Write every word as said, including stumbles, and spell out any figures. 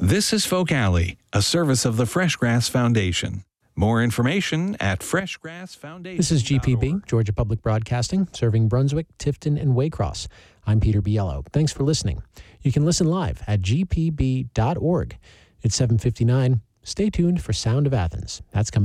This is Folk Alley, a service of the Fresh Grass Foundation. More information at fresh grass foundation. This is G P B, Georgia Public Broadcasting, serving Brunswick, Tifton, and Waycross. I'm Peter Biello. Thanks for listening. You can listen live at g p b dot org. It's seven fifty-nine. Stay tuned for Sound of Athens. That's coming.